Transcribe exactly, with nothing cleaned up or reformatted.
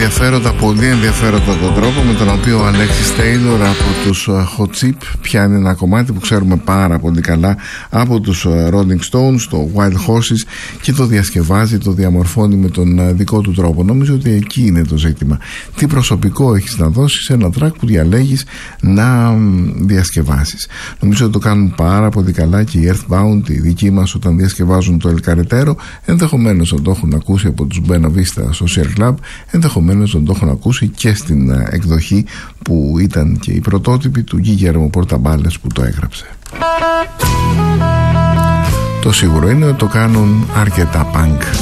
ενδιαφέροντα, πολύ ενδιαφέροντα τον τρόπο με τον οποίο ο Αλέξης Τέιλορ από τους Hot Chip πιάνει ένα κομμάτι που ξέρουμε πάρα πολύ καλά από τους Rolling Stones, το Wild Horses, και το διασκευάζει, το διαμορφώνει με τον δικό του τρόπο. Νομίζω ότι εκεί είναι το ζήτημα. Τι προσωπικό έχεις να δώσεις σε ένα track που διαλέγεις να διασκευάσεις. Νομίζω ότι το κάνουν πάρα πολύ καλά και οι Earthbound, οι δικοί μας, όταν διασκευάζουν το El Carretero. Ενδεχομένως να το έχουν ακούσει από τους Buena Vista Social Club, ενδεχομένως να το έχουν ακούσει και στην εκδοχή που ήταν και η πρωτότυπη του Guillermo Portabales που το έγραψε. Το σίγουρο είναι ότι το κάνουν αρκετά punk.